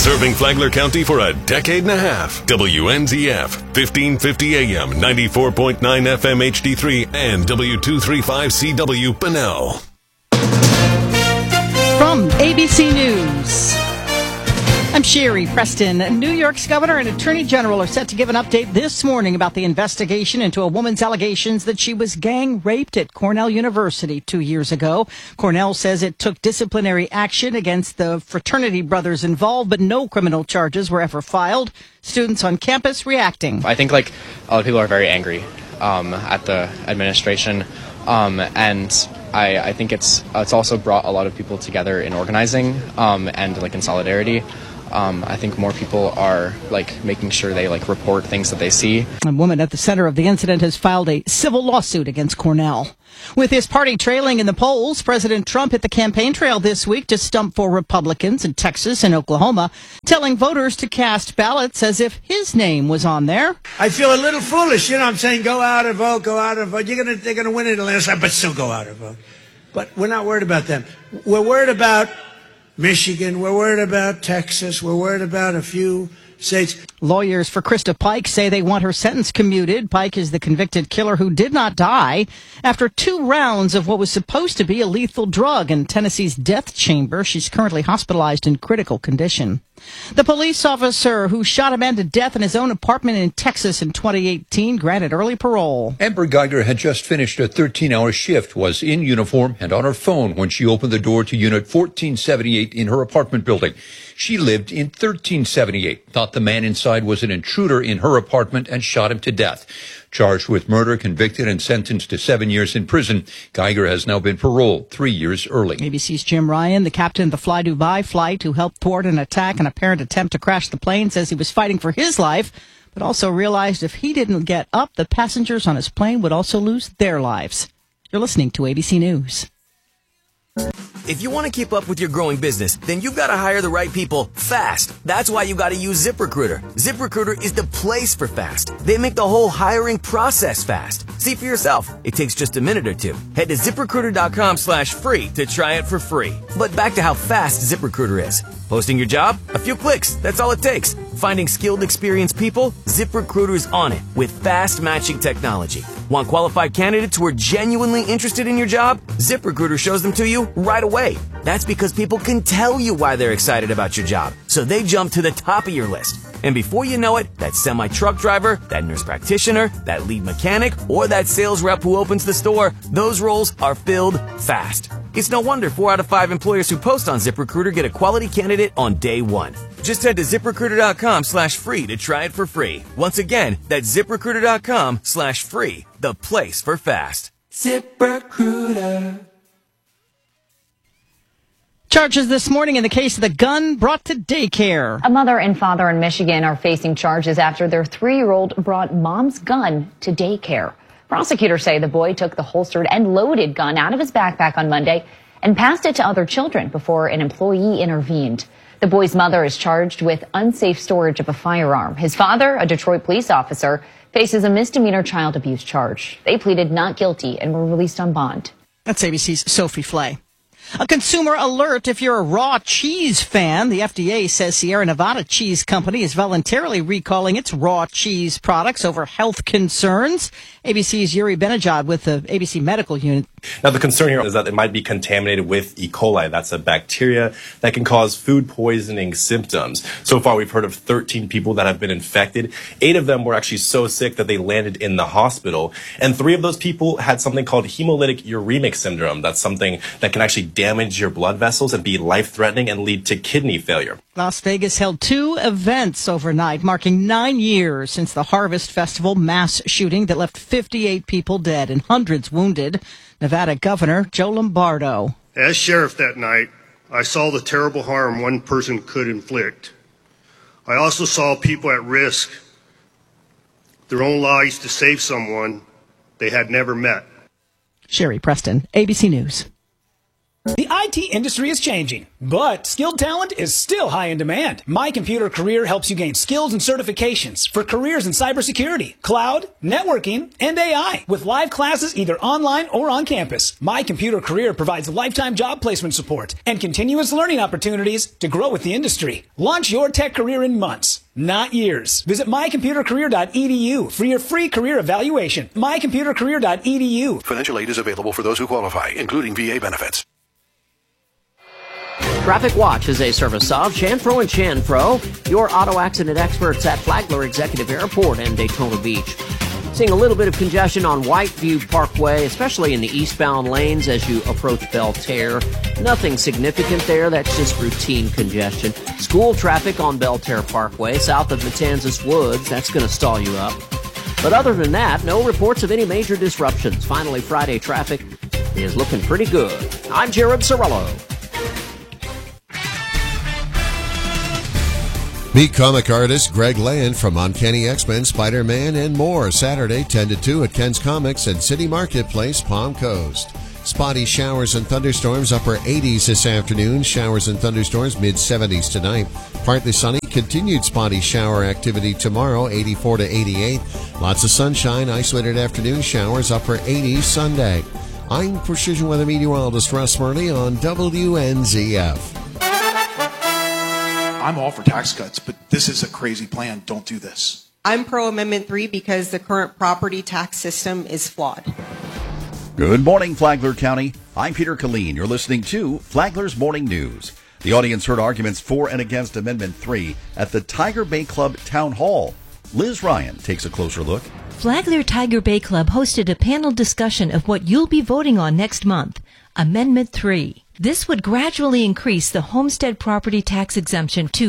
Serving Flagler County for a decade and a half. WNZF, 1550 AM, 94.9 FM HD3, and W235CW Bunnell. From ABC News, I'm Sherry Preston. New York's governor and attorney general are set to give an update this morning about the investigation into a woman's allegations that she was gang raped at Cornell University 2 years ago. Cornell says it took disciplinary action against the fraternity brothers involved, but no criminal charges were ever filed. Students on campus reacting. I think a lot of people are very angry at the administration, and I think it's also brought a lot of people together in organizing and in solidarity. I think more people are making sure they report things that they see. A woman at the center of the incident has filed a civil lawsuit against Cornell. With his party trailing in the polls, President Trump hit the campaign trail this week to stump for Republicans in Texas and Oklahoma, telling voters to cast ballots as if his name was on there. I feel a little foolish, I'm saying go out and vote, go out and vote. They're gonna win it the last time, but still go out and vote. But we're not worried about them. We're worried about Michigan. We're worried about Texas. We're worried about a few states. Lawyers for Krista Pike say they want her sentence commuted. Pike is the convicted killer who did not die after 2 rounds of what was supposed to be a lethal drug in Tennessee's death chamber. She's currently hospitalized in critical condition. The police officer who shot a man to death in his own apartment in Texas in 2018 granted early parole. Amber Geiger had just finished a 13-hour shift, was in uniform and on her phone when she opened the door to Unit 1478 in her apartment building. She lived in 1378, thought the man inside was an intruder in her apartment and shot him to death. Charged with murder, convicted, and sentenced to 7 years in prison, Geiger has now been paroled 3 years early. ABC's Jim Ryan, the captain of the Fly Dubai flight who helped thwart an attack and apparent attempt to crash the plane, says he was fighting for his life, but also realized if he didn't get up, the passengers on his plane would also lose their lives. You're listening to ABC News. If you want to keep up with your growing business, then you've got to hire the right people fast. That's why you got to use ZipRecruiter. ZipRecruiter is the place for fast. They make the whole hiring process fast. See for yourself. It takes just a minute or two. Head to ZipRecruiter.com/free to try it for free. But back to how fast ZipRecruiter is. Posting your job? A few clicks. That's all it takes. Finding skilled, experienced people? ZipRecruiter's on it with fast matching technology. Want qualified candidates who are genuinely interested in your job? ZipRecruiter shows them to you right away. That's because people can tell you why they're excited about your job, so they jump to the top of your list. And before you know it, that semi-truck driver, that nurse practitioner, that lead mechanic, or that sales rep who opens the store, those roles are filled fast. It's no wonder 4 out of 5 employers who post on ZipRecruiter get a quality candidate on day one. Just head to ZipRecruiter.com/free to try it for free. Once again, that's ZipRecruiter.com/free, the place for fast. ZipRecruiter. Charges this morning in the case of the gun brought to daycare. A mother and father in Michigan are facing charges after their 3-year-old brought mom's gun to daycare. Prosecutors say the boy took the holstered and loaded gun out of his backpack on Monday and passed it to other children before an employee intervened. The boy's mother is charged with unsafe storage of a firearm. His father, a Detroit police officer, faces a misdemeanor child abuse charge. They pleaded not guilty and were released on bond. That's ABC's Sophie Flay. A consumer alert if you're a raw cheese fan. The FDA says Sierra Nevada Cheese Company is voluntarily recalling its raw cheese products over health concerns. ABC's Yuri Benajad with the ABC Medical Unit. Now, the concern here is that it might be contaminated with E. coli. That's a bacteria that can cause food poisoning symptoms. So far, we've heard of 13 people that have been infected. 8 of them were actually so sick that they landed in the hospital. And 3 of those people had something called hemolytic uremic syndrome. That's something that can actually damage your blood vessels and be life-threatening and lead to kidney failure. Las Vegas held 2 events overnight, marking 9 years since the Harvest Festival mass shooting that left 58 people dead and hundreds wounded. Nevada Governor Joe Lombardo. As sheriff that night, I saw the terrible harm one person could inflict. I also saw people at risk, their own lives to save someone they had never met. Sherry Preston, ABC News. The IT industry is changing, but skilled talent is still high in demand. My Computer Career helps you gain skills and certifications for careers in cybersecurity, cloud, networking, and AI. With live classes either online or on campus, My Computer Career provides lifetime job placement support and continuous learning opportunities to grow with the industry. Launch your tech career in months, not years. Visit mycomputercareer.edu for your free career evaluation. mycomputercareer.edu. Financial aid is available for those who qualify, including VA benefits. Traffic Watch is a service of Chanpro and Chanpro, your auto accident experts at Flagler Executive Airport and Daytona Beach. Seeing a little bit of congestion on Whiteview Parkway, especially in the eastbound lanes as you approach Belterre. Nothing significant there, that's just routine congestion. School traffic on Belterre Parkway, south of Matanzas Woods, that's going to stall you up. But other than that, no reports of any major disruptions. Finally, Friday traffic is looking pretty good. I'm Jared Cirillo. Meet comic artist Greg Land from Uncanny X-Men, Spider-Man, and more. Saturday, 10 to 2 at Ken's Comics and City Marketplace, Palm Coast. Spotty showers and thunderstorms, upper 80s this afternoon. Showers and thunderstorms, mid-70s tonight. Partly sunny, continued spotty shower activity tomorrow, 84 to 88. Lots of sunshine, isolated afternoon showers, upper 80s Sunday. I'm Precision Weather Meteorologist Russ Murley on WNZF. I'm all for tax cuts, but this is a crazy plan. Don't do this. I'm pro Amendment 3 because the current property tax system is flawed. Good morning, Flagler County. I'm Peter Killeen. You're listening to Flagler's Morning News. The audience heard arguments for and against Amendment 3 at the Tiger Bay Club Town Hall. Liz Ryan takes a closer look. Flagler Tiger Bay Club hosted a panel discussion of what you'll be voting on next month, Amendment 3. This would gradually increase the homestead property tax exemption to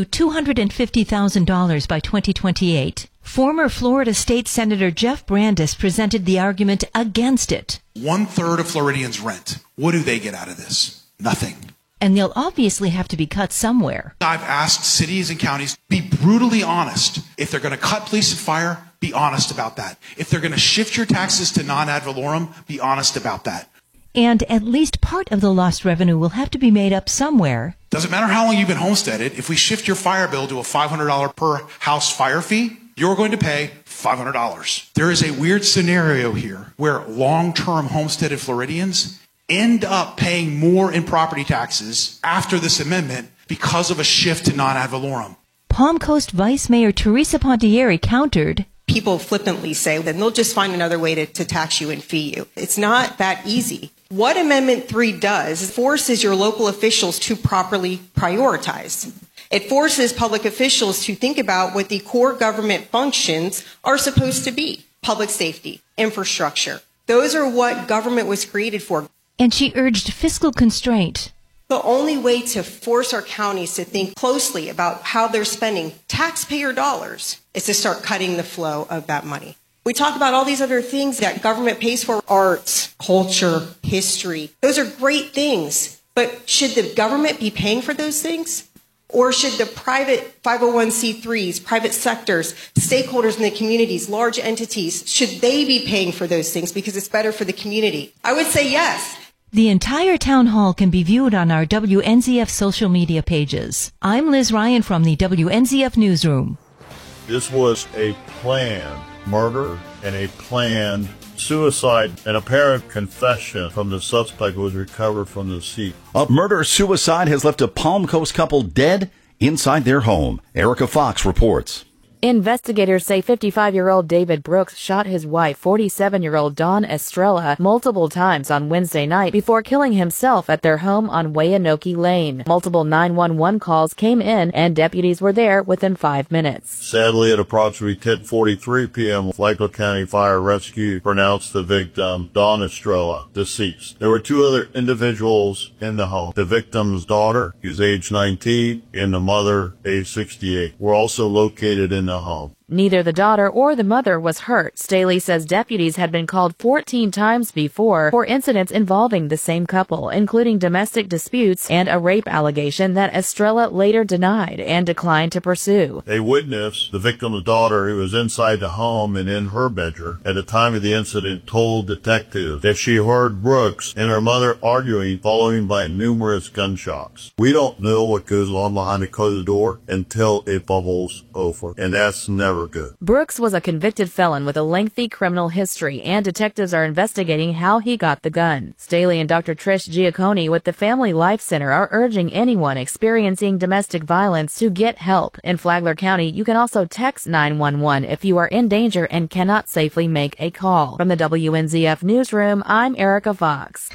$250,000 by 2028. Former Florida State Senator Jeff Brandes presented the argument against it. 1/3 of Floridians rent. What do they get out of this? Nothing. And they'll obviously have to be cut somewhere. I've asked cities and counties, be brutally honest. If they're going to cut police and fire, be honest about that. If they're going to shift your taxes to non-ad valorem, be honest about that. And at least part of the lost revenue will have to be made up somewhere. Doesn't matter how long you've been homesteaded, if we shift your fire bill to a $500 per house fire fee, you're going to pay $500. There is a weird scenario here where long-term homesteaded Floridians end up paying more in property taxes after this amendment because of a shift to non-ad valorem. Palm Coast Vice Mayor Teresa Pontieri countered. People flippantly say, then they'll just find another way to tax you and fee you. It's not that easy. What Amendment 3 does is forces your local officials to properly prioritize. It forces public officials to think about what the core government functions are supposed to be. Public safety, infrastructure. Those are what government was created for. And she urged fiscal constraint. The only way to force our counties to think closely about how they're spending taxpayer dollars is to start cutting the flow of that money. We talk about all these other things that government pays for, arts, culture, history. Those are great things. But should the government be paying for those things? Or should the private 501c3s, private sectors, stakeholders in the communities, large entities, should they be paying for those things because it's better for the community? I would say yes. The entire town hall can be viewed on our WNZF social media pages. I'm Liz Ryan from the WNZF Newsroom. This was a planned murder and a planned suicide. An apparent confession from the suspect was recovered from the scene. A murder-suicide has left a Palm Coast couple dead inside their home. Erica Fox reports. Investigators say 55-year-old David Brooks shot his wife, 47-year-old Dawn Estrella, multiple times on Wednesday night before killing himself at their home on Wayanoke Lane. Multiple 911 calls came in and deputies were there within 5 minutes. Sadly, at approximately 10:43 p.m., Flagler County Fire Rescue pronounced the victim, Dawn Estrella, deceased. There were two other individuals in the home. The victim's daughter, who's age 19, and the mother, age 68, were also located in the home. Neither the daughter or the mother was hurt. Staley says deputies had been called 14 times before for incidents involving the same couple, including domestic disputes and a rape allegation that Estrella later denied and declined to pursue. A witness, the victim's daughter, who was inside the home and in her bedroom at the time of the incident, told detectives that she heard Brooks and her mother arguing, followed by numerous gunshots. We don't know what goes on behind the closed door until it bubbles over, and that's never good. Brooks was a convicted felon with a lengthy criminal history, and detectives are investigating how he got the gun. Staley and Dr. Trish Giacconi with the Family Life Center are urging anyone experiencing domestic violence to get help. In Flagler County, you can also text 911 if you are in danger and cannot safely make a call. From the WNZF Newsroom, I'm Erica Fox.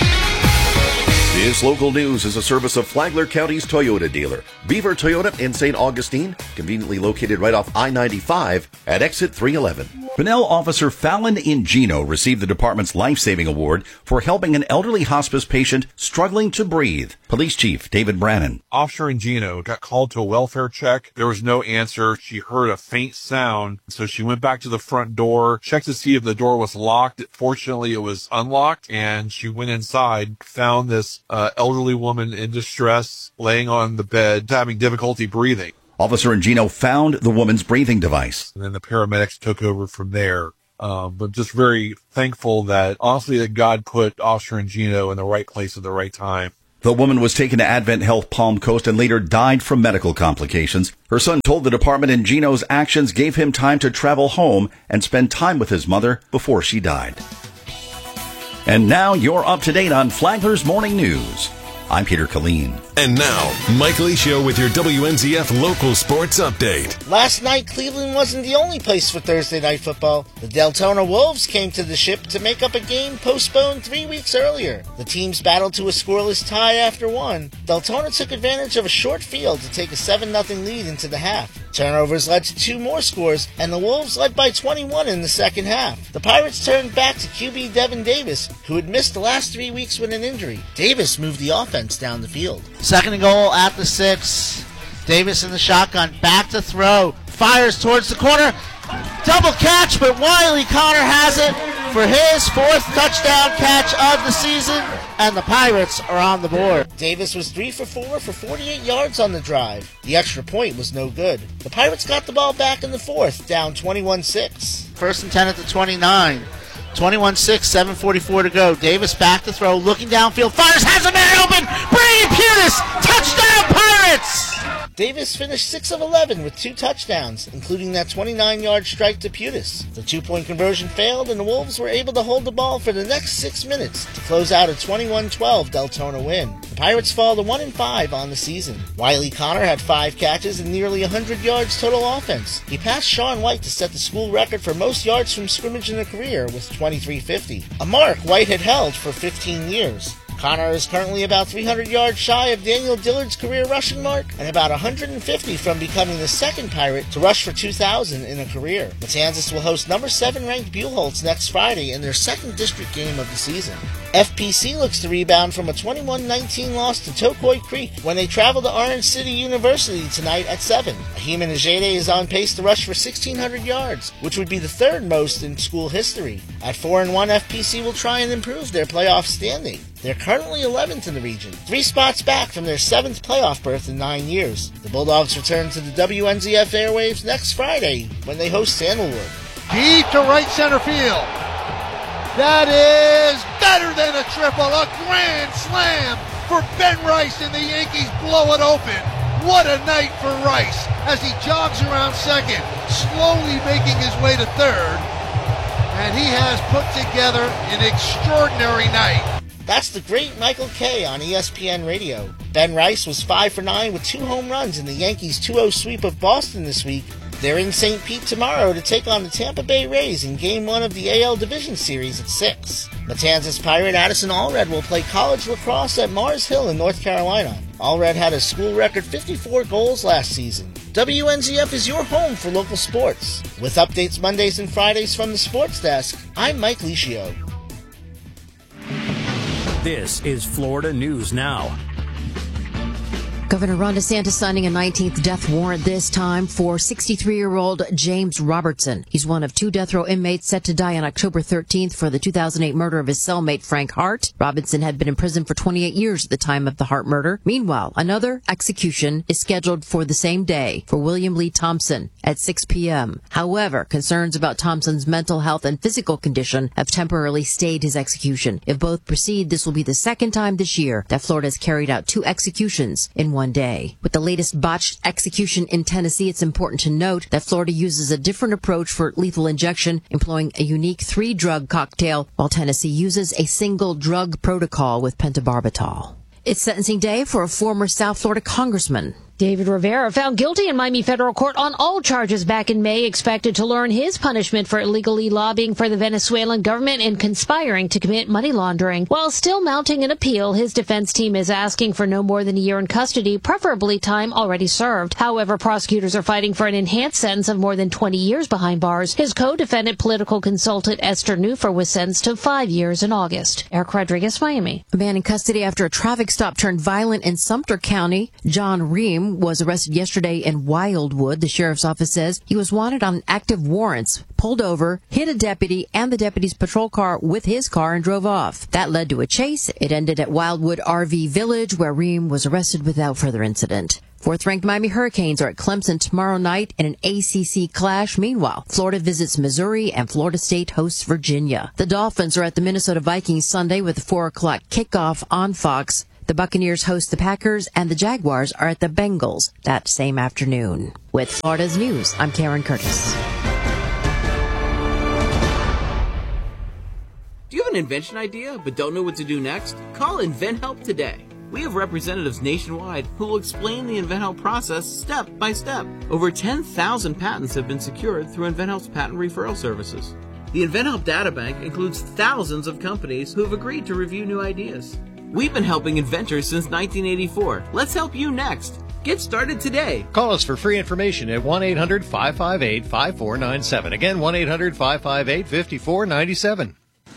This local news is a service of Flagler County's Toyota dealer, Beaver Toyota in St. Augustine, conveniently located right off I-95 at exit 311. Pinnell Officer Fallon Ingino received the department's life-saving award for helping an elderly hospice patient struggling to breathe. Police Chief David Brannon. Officer Ingino got called to a welfare check. There was no answer. She heard a faint sound, so she went back to the front door, checked to see if the door was locked. Fortunately, it was unlocked, and she went inside, found this elderly woman in distress, laying on the bed, having difficulty breathing. Officer Ingino found the woman's breathing device. And then the paramedics took over from there. But just very thankful that, honestly, that God put Officer Ingino in the right place at the right time. The woman was taken to Advent Health Palm Coast and later died from medical complications. Her son told the department Ingino's actions gave him time to travel home and spend time with his mother before she died. And now you're up to date on Flagler's Morning News. I'm Peter Killeen. And now, Mike Licio with your WNZF local sports update. Last night, Cleveland wasn't the only place for Thursday night football. The Deltona Wolves came to the Ship to make up a game postponed 3 weeks earlier. The teams battled to a scoreless tie after one. Deltona took advantage of a short field to take a 7-0 lead into the half. Turnovers led to 2 more scores, and the Wolves led by 21 in the second half. The Pirates turned back to QB Devin Davis, who had missed the last 3 weeks with an injury. Davis moved the offense down the field. Second and goal at the 6. Davis in the shotgun, back to throw, fires towards the corner. Double catch, but Wiley Connor has it for his 4th touchdown catch of the season, and the Pirates are on the board. Davis was 3 for 4 for 48 yards on the drive. The extra point was no good. The Pirates got the ball back in the 4th, down 21-6. First and 10 at the 29. 21-6, 7:44 to go. Davis back to throw, looking downfield, fires, has a man open! Brady Putis! Touchdown Pirates! Davis finished 6 of 11 with 2 touchdowns, including that 29-yard strike to Putis. The 2-point conversion failed, and the Wolves were able to hold the ball for the next 6 minutes to close out a 21-12 Deltona win. The Pirates fall to 1-5 on the season. Wiley Connor had 5 catches and nearly 100 yards total offense. He passed Sean White to set the school record for most yards from scrimmage in a career with 2350, a mark White had held for 15 years. Connor is currently about 300 yards shy of Daniel Dillard's career rushing mark and about 150 from becoming the second Pirate to rush for 2,000 in a career. Matanzas will host number 7 ranked Buchholz next Friday in their 2nd district game of the season. FPC looks to rebound from a 21-19 loss to Tokoi Creek when they travel to Orange City University tonight at 7. Ahima Najede is on pace to rush for 1,600 yards, which would be the 3rd most in school history. At 4-1, FPC will try and improve their playoff standing. They're currently 11th in the region, 3 spots back from their 7th playoff berth in 9 years. The Bulldogs return to the WNZF airwaves next Friday when they host Sandalwood. Deep to right center field. That is better than a triple, a grand slam for Ben Rice, and the Yankees blow it open. What a night for Rice as he jogs around second, slowly making his way to third, and he has put together an extraordinary night. That's the great Michael Kay on ESPN Radio. Ben Rice was 5 for 9 with 2 home runs in the Yankees' 2-0 sweep of Boston this week. They're in St. Pete tomorrow to take on the Tampa Bay Rays in Game 1 of the AL Division Series at 6. Matanzas Pirate Addison Allred will play college lacrosse at Mars Hill in North Carolina. Allred had a school record 54 goals last season. WNZF is your home for local sports. With updates Mondays and Fridays from the Sports Desk, I'm Mike Licio. This is Florida News Now. Governor Ron DeSantis signing a 19th death warrant, this time for 63-year-old James Robertson. He's one of 2 death row inmates set to die on October 13th for the 2008 murder of his cellmate Frank Hart. Robinson had been in prison for 28 years at the time of the Hart murder. Meanwhile, another execution is scheduled for the same day for William Lee Thompson at 6 p.m. However, concerns about Thompson's mental health and physical condition have temporarily stayed his execution. If both proceed, this will be the second time this year that Florida has carried out 2 executions in one day. With the latest botched execution in Tennessee, it's important to note that Florida uses a different approach for lethal injection, employing a unique 3-drug cocktail, while Tennessee uses a single drug protocol with pentobarbital. It's sentencing day for a former South Florida congressman. David Rivera, found guilty in Miami federal court on all charges back in May, expected to learn his punishment for illegally lobbying for the Venezuelan government and conspiring to commit money laundering. While still mounting an appeal, his defense team is asking for no more than a year in custody, preferably time already served. However, prosecutors are fighting for an enhanced sentence of more than 20 years behind bars. His co-defendant, political consultant Esther Neufer, was sentenced to 5 years in August. Eric Rodriguez, Miami. A man in custody after a traffic stop turned violent in Sumter County. John Ream was arrested yesterday in Wildwood. The sheriff's office says he was wanted on active warrants, pulled over, hit a deputy and the deputy's patrol car with his car and drove off. That led to a chase. It ended at Wildwood RV Village, where Ream was arrested without further incident. 4th-ranked Miami Hurricanes are at Clemson tomorrow night in an ACC clash. Meanwhile, Florida visits Missouri and Florida State hosts Virginia. The Dolphins are at the Minnesota Vikings Sunday with a 4 o'clock kickoff on Fox. The Buccaneers host the Packers, and the Jaguars are at the Bengals that same afternoon. With Florida's News, I'm Karen Curtis. Do you have an invention idea but don't know what to do next? Call InventHelp today. We have representatives nationwide who will explain the InventHelp process step by step. Over 10,000 patents have been secured through InventHelp's patent referral services. The InventHelp databank includes thousands of companies who have agreed to review new ideas. We've been helping inventors since 1984. Let's help you next. Get started today. Call us for free information at 1-800-558-5497. Again, 1-800-558-5497.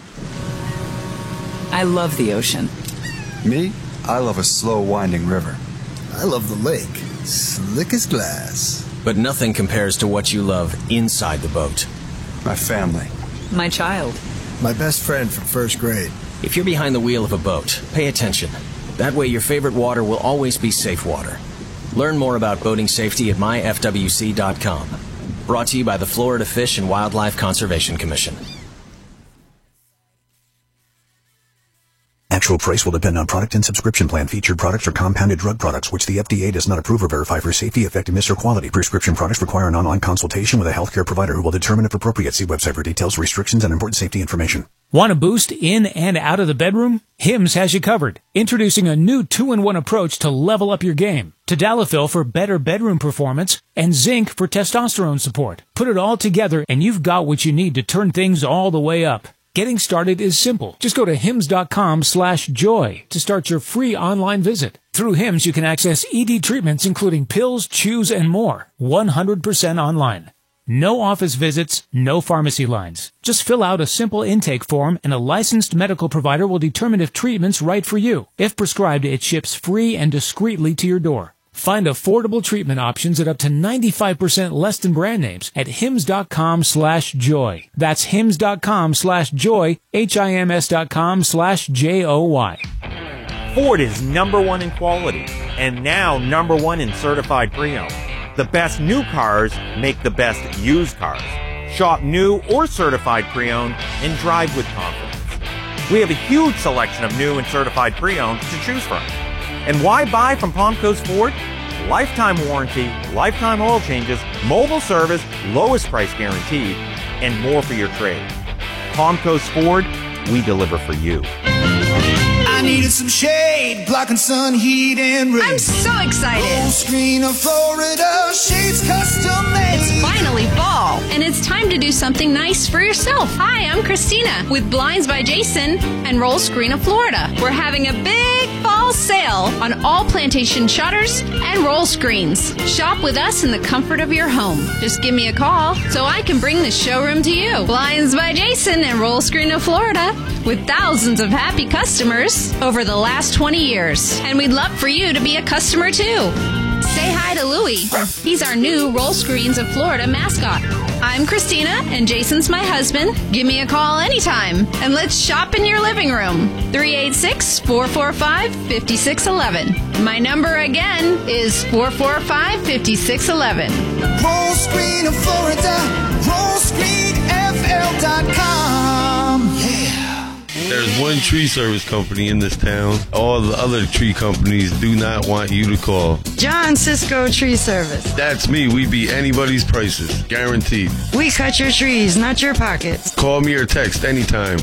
I love the ocean. Me? I love a slow winding river. I love the lake. Slick as glass. But nothing compares to what you love inside the boat. My family. My child. My best friend from first grade. If you're behind the wheel of a boat, pay attention. That way your favorite water will always be safe water. Learn more about boating safety at myfwc.com. Brought to you by the Florida Fish and Wildlife Conservation Commission. Actual price will depend on product and subscription plan. Featured products are compounded drug products, which the FDA does not approve or verify for safety, effectiveness, or quality. Prescription products require an online consultation with a healthcare provider who will determine if appropriate. See website for details, restrictions, and important safety information. Want a boost in and out of the bedroom? Hims has you covered. Introducing a new 2-in-1 approach to level up your game. Tadalafil for better bedroom performance and zinc for testosterone support. Put it all together and you've got what you need to turn things all the way up. Getting started is simple. Just go to hims.com/joy to start your free online visit. Through Hims, you can access ED treatments including pills, chews, and more. 100% online. No office visits, no pharmacy lines. Just fill out a simple intake form and a licensed medical provider will determine if treatment's right for you. If prescribed, it ships free and discreetly to your door. Find affordable treatment options at up to 95% less than brand names at hims.com/joy. That's hims.com/joy, HIMS.com/JOY. Ford is #1 in quality and now #1 in certified pre-owned. The best new cars make the best used cars. Shop new or certified pre-owned and drive with confidence. We have a huge selection of new and certified pre-owned to choose from. And why buy from Palm Coast Ford? Lifetime warranty, lifetime oil changes, mobile service, lowest price guaranteed, and more for your trade. Palm Coast Ford, we deliver for you. I needed some shade, blocking sun, heat, and rain. I'm so excited. Full screen of Florida, shades custom made. It's finally fall, and it's time to do something nice for yourself. Hi, I'm Christina with Blinds by Jason and Roll Screen of Florida. We're having a big fall sale on all plantation shutters and roll screens. Shop with us in the comfort of your home. Just give me a call so I can bring the showroom to you. Blinds by Jason and Roll Screen of Florida, with thousands of happy customers over the last 20 years. And we'd love for you to be a customer too. Say hi to Louie. He's our new Roll Screens of Florida mascot. I'm Christina, and Jason's my husband. Give me a call anytime, and let's shop in your living room. 386-445-5611. My number again is 445-5611. Roll Screen of Florida, rollscreenfl.com. Yeah. There's one tree service company in this town. All the other tree companies do not want you to call. John Cisco Tree Service. That's me. We beat anybody's prices. Guaranteed. We cut your trees, not your pockets. Call me or text anytime.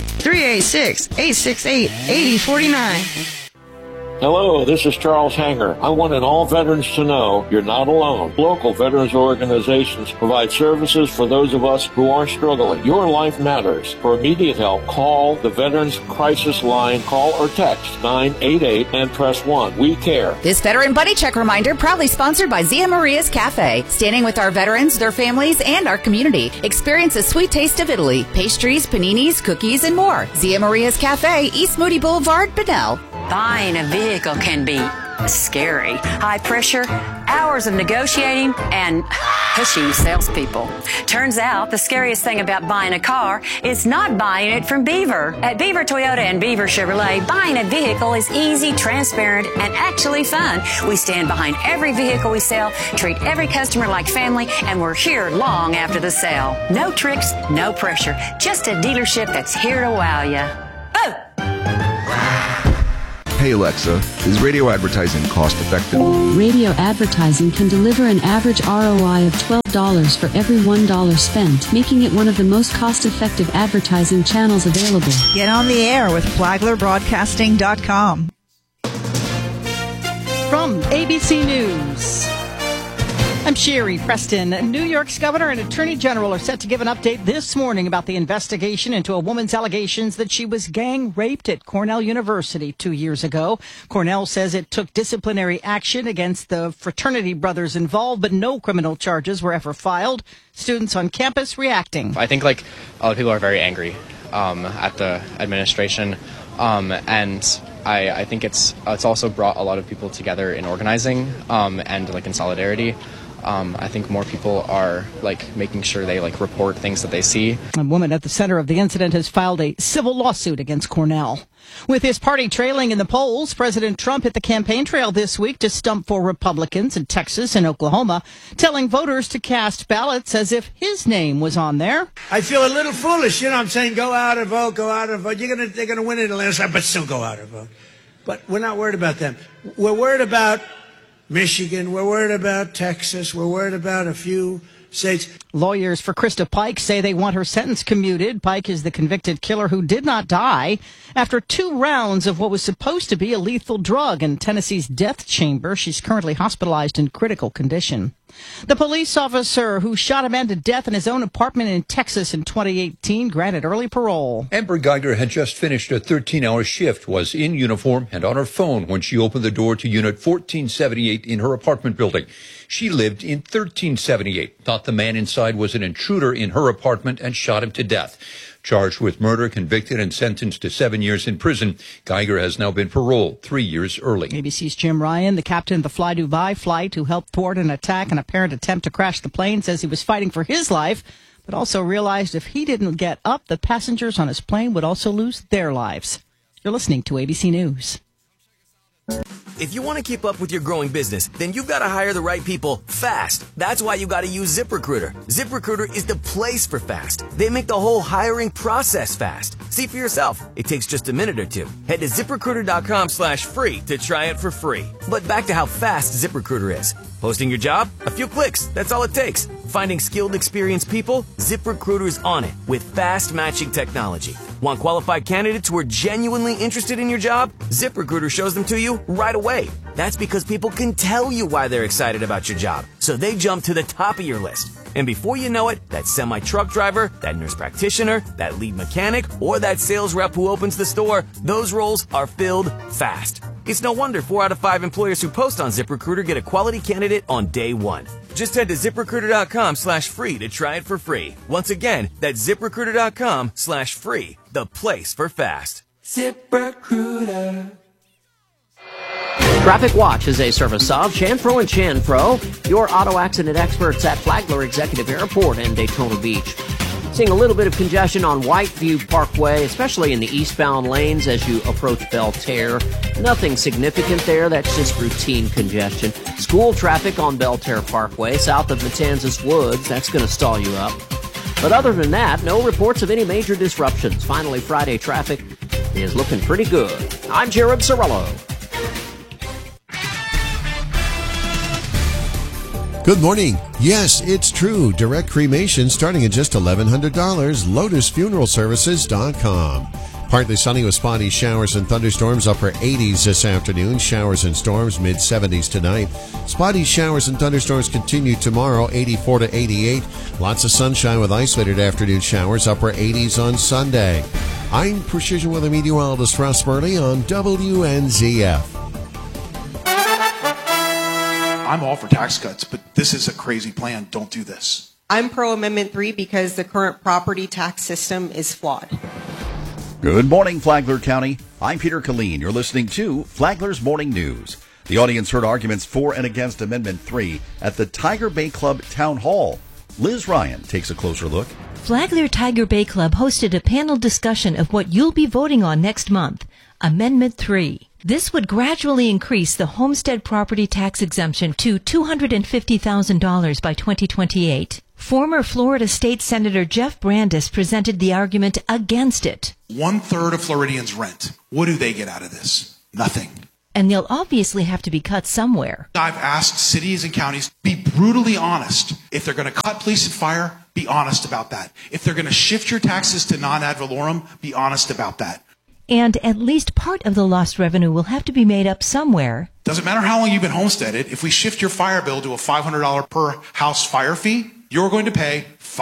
386-868-8049. Hello, this is Charles Hanger. I wanted all veterans to know you're not alone. Local veterans organizations provide services for those of us who are struggling. Your life matters. For immediate help, call the Veterans Crisis Line. Call or text 988 and press 1. We care. This Veteran Buddy Check reminder proudly sponsored by Zia Maria's Cafe. Standing with our veterans, their families, and our community. Experience a sweet taste of Italy. Pastries, paninis, cookies, and more. Zia Maria's Cafe, East Moody Boulevard, Bunnell. Buying a vehicle can be scary. High pressure, hours of negotiating, and pushy salespeople. Turns out the scariest thing about buying a car is not buying it from Beaver. At Beaver Toyota and Beaver Chevrolet, buying a vehicle is easy, transparent, and actually fun. We stand behind every vehicle we sell, treat every customer like family, and we're here long after the sale. No tricks, no pressure. Just a dealership that's here to wow you. Oh! Hey Alexa, is radio advertising cost effective? Radio advertising can deliver an average ROI of $12 for every $1 spent, making it one of the most cost-effective advertising channels available. Get on the air with FlaglerBroadcasting.com. From ABC News, I'm Sherry Preston. New York's governor and attorney general are set to give an update this morning about the investigation into a woman's allegations that she was gang raped at Cornell University 2 years ago. Cornell says it took disciplinary action against the fraternity brothers involved, but no criminal charges were ever filed. Students on campus reacting. I think a lot of people are very angry at the administration, and I think it's also brought a lot of people together in organizing and in solidarity. I think more people are making sure they report things that they see. A woman at the center of the incident has filed a civil lawsuit against Cornell. With his party trailing in the polls, President Trump hit the campaign trail this week to stump for Republicans in Texas and Oklahoma, telling voters to cast ballots as if his name was on there. I feel a little foolish, I'm saying go out and vote, go out and vote. They're gonna win it the last time, but still go out and vote. But we're not worried about them. We're worried about Michigan. We're worried about Texas. We're worried about a few states. Lawyers for Krista Pike say they want her sentence commuted. Pike is the convicted killer who did not die after 2 rounds of what was supposed to be a lethal drug in Tennessee's death chamber. She's currently hospitalized in critical condition. The police officer who shot a man to death in his own apartment in Texas in 2018 granted early parole. Amber Geiger had just finished a 13-hour shift, was in uniform and on her phone when she opened the door to Unit 1478 in her apartment building. She lived in 1378, thought the man inside was an intruder in her apartment and shot him to death. Charged with murder, convicted, and sentenced to 7 years in prison, Geiger has now been paroled 3 years early. ABC's Jim Ryan, the captain of the Fly Dubai flight who helped thwart an attack and apparent attempt to crash the plane, says he was fighting for his life, but also realized if he didn't get up, the passengers on his plane would also lose their lives. You're listening to ABC News. If you want to keep up with your growing business, then you've got to hire the right people fast. That's why you got to use ZipRecruiter. ZipRecruiter is the place for fast. They make the whole hiring process fast. See for yourself. It takes just a minute or two. Head to ZipRecruiter.com/free to try it for free. But back to how fast ZipRecruiter is. Posting your job? A few clicks. That's all it takes. Finding skilled, experienced people? ZipRecruiter's on it with fast matching technology. Want qualified candidates who are genuinely interested in your job? ZipRecruiter shows them to you right away. That's because people can tell you why they're excited about your job, so they jump to the top of your list. And before you know it, that semi-truck driver, that nurse practitioner, that lead mechanic, or that sales rep who opens the store, those roles are filled fast. It's no wonder 4 out of 5 employers who post on ZipRecruiter get a quality candidate on day one. Just head to ZipRecruiter.com/free to try it for free. Once again, that's ZipRecruiter.com/free, the place for fast. ZipRecruiter. Traffic Watch is a service of Chanfro and Chanfro, your auto accident experts at Flagler Executive Airport and Daytona Beach. Seeing a little bit of congestion on Whiteview Parkway, especially in the eastbound lanes as you approach Belterre. Nothing significant there, that's just routine congestion. School traffic on Belterre Parkway, south of Matanzas Woods, that's going to stall you up. But other than that, no reports of any major disruptions. Finally, Friday traffic is looking pretty good. I'm Jared Sorello. Good morning. Yes, it's true. Direct cremation starting at just $1,100. LotusFuneralServices.com. Partly sunny with spotty showers and thunderstorms, upper 80s this afternoon. Showers and storms, mid-70s tonight. Spotty showers and thunderstorms continue tomorrow, 84 to 88. Lots of sunshine with isolated afternoon showers, upper 80s on Sunday. I'm Precision Weather Meteorologist Russ Burley on WNZF. I'm all for tax cuts, but this is a crazy plan. Don't do this. I'm pro Amendment 3 because the current property tax system is flawed. Good morning, Flagler County. I'm Peter Killeen. You're listening to Flagler's Morning News. The audience heard arguments for and against Amendment 3 at the Tiger Bay Club Town Hall. Liz Ryan takes a closer look. Flagler Tiger Bay Club hosted a panel discussion of what you'll be voting on next month, Amendment 3. This would gradually increase the homestead property tax exemption to $250,000 by 2028. Former Florida State Senator Jeff Brandes presented the argument against it. 1/3 of Floridians rent. What do they get out of this? Nothing. And they'll obviously have to be cut somewhere. I've asked cities and counties, be brutally honest. If they're going to cut police and fire, be honest about that. If they're going to shift your taxes to non-ad valorem, be honest about that. And at least part of the lost revenue will have to be made up somewhere. Doesn't matter how long you've been homesteaded, if we shift your fire bill to a $500 per house fire fee, you're going to pay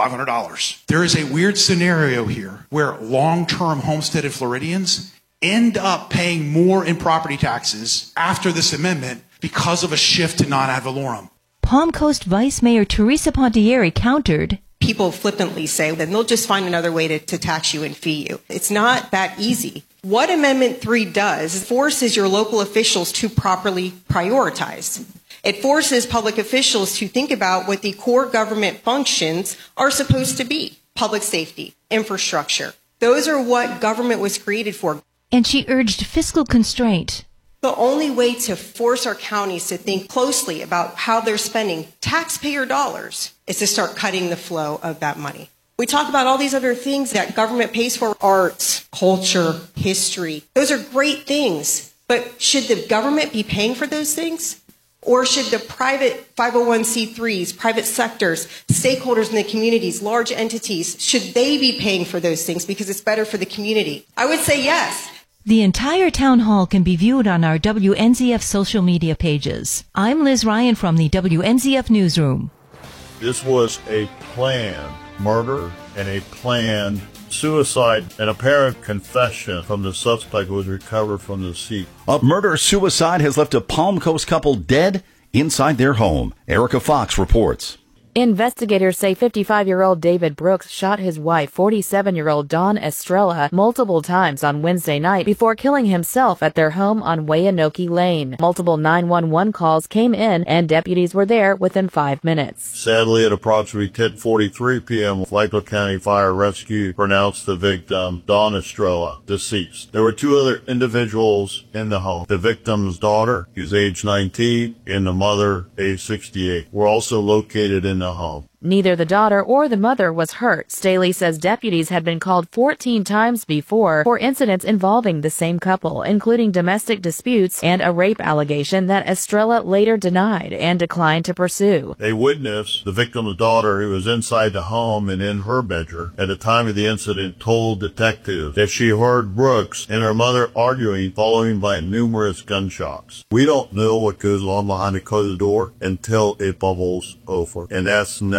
$500. There is a weird scenario here where long-term homesteaded Floridians end up paying more in property taxes after this amendment because of a shift to non-ad valorem. Palm Coast Vice Mayor Teresa Pontieri countered. People flippantly say that they'll just find another way to tax you and fee you. It's not that easy. What Amendment 3 does is forces your local officials to properly prioritize. It forces public officials to think about what the core government functions are supposed to be. Public safety, infrastructure. Those are what government was created for. And she urged fiscal constraint. The only way to force our counties to think closely about how they're spending taxpayer dollars is to start cutting the flow of that money. We talk about all these other things that government pays for, arts, culture, history. Those are great things. But should the government be paying for those things? Or should the private 501c3s, private sectors, stakeholders in the communities, large entities, should they be paying for those things because it's better for the community? I would say yes. The entire town hall can be viewed on our WNZF social media pages. I'm Liz Ryan from the WNZF Newsroom. This was a planned murder and a planned suicide. An apparent confession from the suspect was recovered from the scene. A murder-suicide has left a Palm Coast couple dead inside their home. Erica Fox reports. Investigators say 55-year-old David Brooks shot his wife, 47-year-old Dawn Estrella, multiple times on Wednesday night before killing himself at their home on Wayanoke Lane. Multiple 911 calls came in, and deputies were there within 5 minutes. Sadly, at approximately 10:43 p.m., Flagler County Fire Rescue pronounced the victim, Dawn Estrella, deceased. There were 2 other individuals in the home. The victim's daughter, who's age 19, and the mother, age 68, were also located in the home. Neither the daughter or the mother was hurt. Staley says deputies had been called 14 times before for incidents involving the same couple, including domestic disputes and a rape allegation that Estrella later denied and declined to pursue. A witness, the victim's daughter, who was inside the home and in her bedroom at the time of the incident, told detectives that she heard Brooks and her mother arguing, followed by numerous gunshots. We don't know what goes on behind the closed door until it bubbles over, and that's never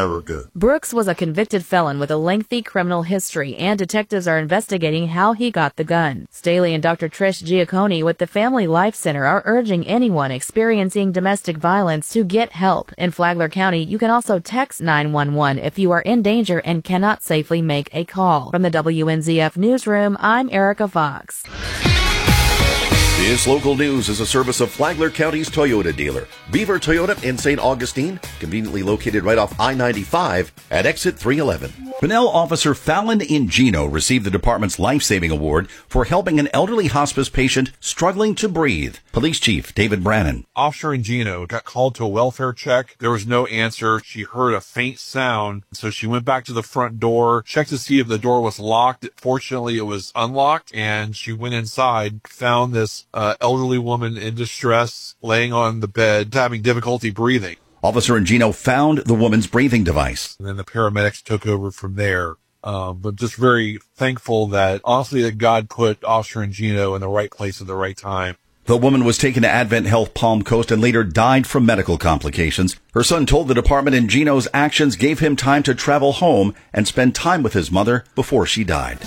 never good. Brooks was a convicted felon with a lengthy criminal history, and detectives are investigating how he got the gun. Staley and Dr. Trish Giacconi with the Family Life Center are urging anyone experiencing domestic violence to get help. In Flagler County, you can also text 911 if you are in danger and cannot safely make a call. From the WNZF Newsroom, I'm Erica Fox. This local news is a service of Flagler County's Toyota dealer, Beaver Toyota in St. Augustine, conveniently located right off I-95 at exit 311. Pinnell Officer Fallon Ingino received the department's life-saving award for helping an elderly hospice patient struggling to breathe. Police Chief David Brannon. Officer Ingino got called to a welfare check. There was no answer. She heard a faint sound, so she went back to the front door, checked to see if the door was locked. Fortunately, it was unlocked, and she went inside, found this elderly woman in distress, laying on the bed, having difficulty breathing. Officer Ingino found the woman's breathing device. And then the paramedics took over from there. But just very thankful that, honestly, that God put Officer Ingino in the right place at the right time. The woman was taken to Advent Health Palm Coast and later died from medical complications. Her son told the department Ingino's actions gave him time to travel home and spend time with his mother before she died.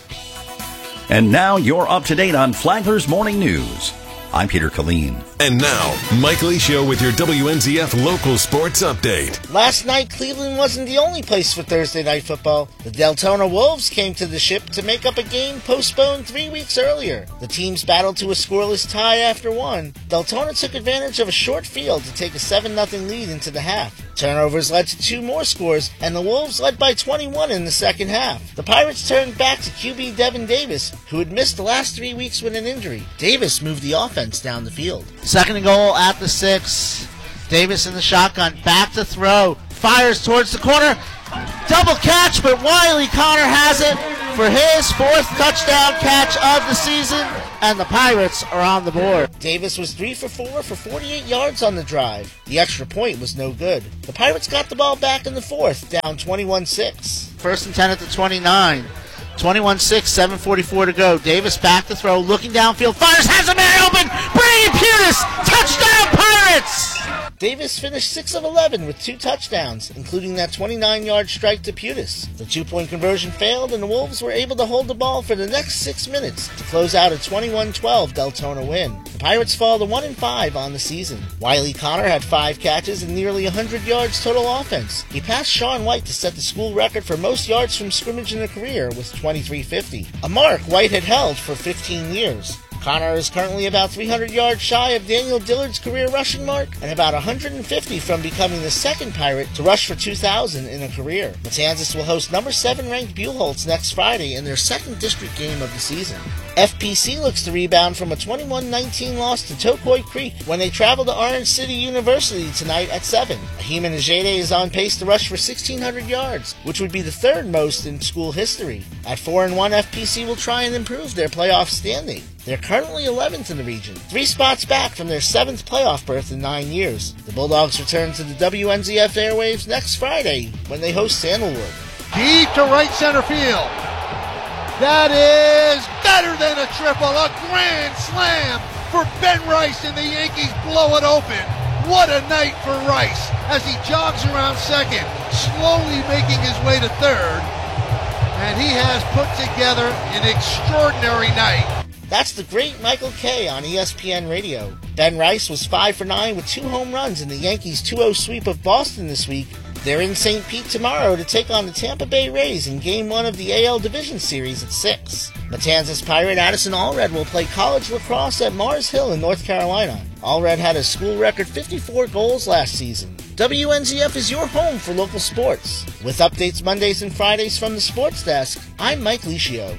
And now you're up to date on Flagler's Morning News. I'm Peter Killeen. And now, Mike Licio with your WNZF local sports update. Last night, Cleveland wasn't the only place for Thursday Night Football. The Deltona Wolves came to the ship to make up a game postponed 3 weeks earlier. The teams battled to a scoreless tie after one. Deltona took advantage of a short field to take a 7-0 lead into the half. Turnovers led to 2 more scores, and the Wolves led by 21 in the second half. The Pirates turned back to QB Devin Davis, who had missed the last 3 weeks with an injury. Davis moved the offense down the field. Second and goal at the 6. Davis in the shotgun, back to throw, fires towards the corner. Double catch, but Wiley Connor has it for his 4th touchdown catch of the season, and the Pirates are on the board. Davis was 3 for 4 for 48 yards on the drive. The extra point was no good. The Pirates got the ball back in the 4th, down 21-6. First and 10 at the 29. 21-6, 7:44 to go. Davis back to throw, looking downfield, fires, has a man open. Brady Putis, touchdown Pirates! Davis finished 6 of 11 with 2 touchdowns, including that 29-yard strike to Putis. The 2-point conversion failed, and the Wolves were able to hold the ball for the next 6 minutes to close out a 21-12 Deltona win. The Pirates fall to 1-5 on the season. Wiley Connor had 5 catches and nearly 100 yards total offense. He passed Sean White to set the school record for most yards from scrimmage in a career with 2350, a mark White had held for 15 years. Connor is currently about 300 yards shy of Daniel Dillard's career rushing mark and about 150 from becoming the second Pirate to rush for 2,000 in a career. Matanzas will host number 7 ranked Buchholz next Friday in their 2nd district game of the season. FPC looks to rebound from a 21-19 loss to Tokoi Creek when they travel to Orange City University tonight at 7. Ahima Najede is on pace to rush for 1,600 yards, which would be the 3rd most in school history. At 4-1, FPC will try and improve their playoff standing. They're currently 11th in the region, 3 spots back from their 7th playoff berth in 9 years. The Bulldogs return to the WNZF airwaves next Friday when they host Sandalwood. Deep to right center field. That is better than a triple, a grand slam for Ben Rice, and the Yankees blow it open. What a night for Rice as he jogs around second, slowly making his way to third, and he has put together an extraordinary night. That's the great Michael Kay on ESPN Radio. Ben Rice was 5 for 9 with 2 home runs in the Yankees' 2-0 sweep of Boston this week. They're in St. Pete tomorrow to take on the Tampa Bay Rays in Game 1 of the AL Division Series at 6. Matanzas Pirate Addison Allred will play college lacrosse at Mars Hill in North Carolina. Allred had a school record 54 goals last season. WNZF is your home for local sports. With updates Mondays and Fridays from the Sports Desk, I'm Mike Licio.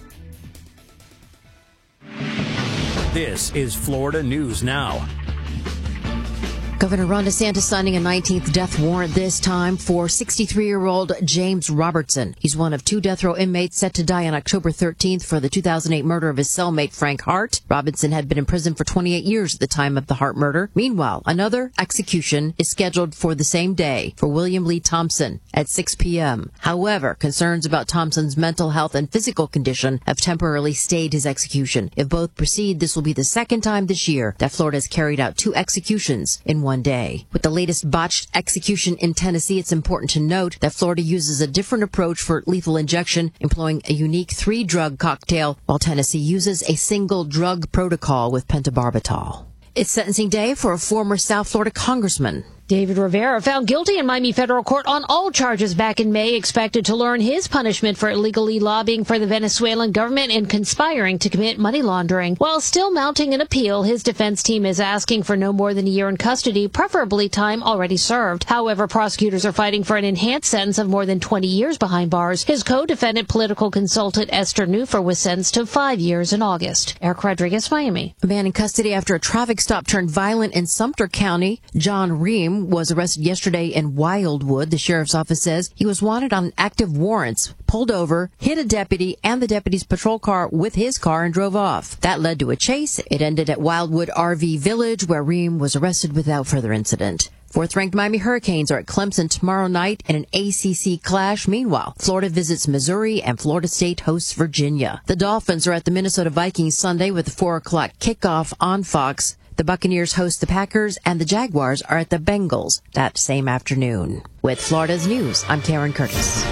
This is Florida News Now. Governor Ron DeSantis signing a 19th death warrant, this time for 63-year-old James Robertson. He's one of 2 death row inmates set to die on October 13th for the 2008 murder of his cellmate Frank Hart. Robinson had been in prison for 28 years at the time of the Hart murder. Meanwhile, another execution is scheduled for the same day for William Lee Thompson at 6 p.m. However, concerns about Thompson's mental health and physical condition have temporarily stayed his execution. If both proceed, this will be the second time this year that Florida has carried out 2 executions in one one day. With the latest botched execution in Tennessee, it's important to note that Florida uses a different approach for lethal injection, employing a unique 3-drug cocktail, while Tennessee uses a single drug protocol with pentobarbital. It's sentencing day for a former South Florida congressman. David Rivera, found guilty in Miami federal court on all charges back in May, expected to learn his punishment for illegally lobbying for the Venezuelan government and conspiring to commit money laundering. While still mounting an appeal, his defense team is asking for no more than a year in custody, preferably time already served. However, prosecutors are fighting for an enhanced sentence of more than 20 years behind bars. His co-defendant, political consultant Esther Neufer, was sentenced to 5 years in August. Eric Rodriguez, Miami. A man in custody after a traffic stop turned violent in Sumter County. John Ream was arrested yesterday in Wildwood. The sheriff's office says he was wanted on active warrants, pulled over, hit a deputy and the deputy's patrol car with his car and drove off. That led to a chase. It ended at Wildwood RV Village, where Ream was arrested without further incident. Fourth-ranked Miami Hurricanes are at Clemson tomorrow night in an ACC clash. Meanwhile, Florida visits Missouri and Florida State hosts Virginia. The Dolphins are at the Minnesota Vikings Sunday with a 4 o'clock kickoff on Fox. The Buccaneers host the Packers, and the Jaguars are at the Bengals that same afternoon. With Florida's News, I'm Karen Curtis.